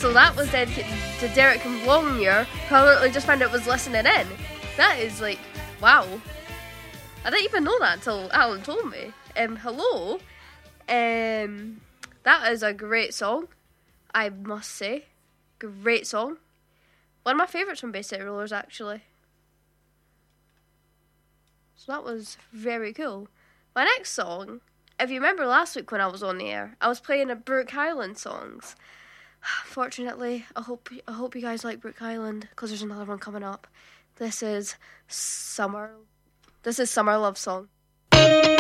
So that was dedicated to Derek from Longmuir, who I literally just found out was listening in. That is like, wow. I didn't even know that until Alan told me. Hello. That is a great song, I must say. Great song. One of my favourites from Bay City Rollers, actually. So that was very cool. My next song, if you remember last week when I was on the air, I was playing a Brooke Highland songs. Fortunately, I hope you guys like Brooke Highland, because there's another one coming up. This is Summer Love Song.